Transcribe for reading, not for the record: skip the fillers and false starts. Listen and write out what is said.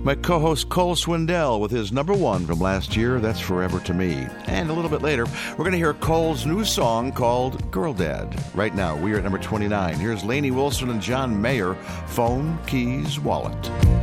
My co-host Cole Swindell with his number one from last year, That's Forever to Me. And a little bit later, we're going to hear Cole's new song called Girl Dad. Right now, we are at number 29. Here's Lainey Wilson and John Mayer, Phone, Keys, Wallet.